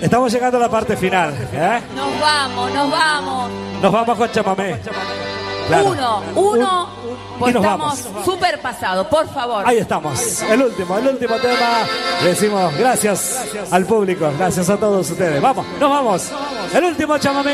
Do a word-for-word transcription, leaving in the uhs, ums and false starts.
Estamos llegando a la parte final. ¿eh? Nos vamos, nos vamos. Nos vamos con chamamé. Claro. Uno, uno, pues nos estamos vamos. súper pasados, por favor. Ahí estamos. El último, el último tema. Le decimos gracias al público, gracias a todos ustedes. Vamos, nos vamos. El último chamamé.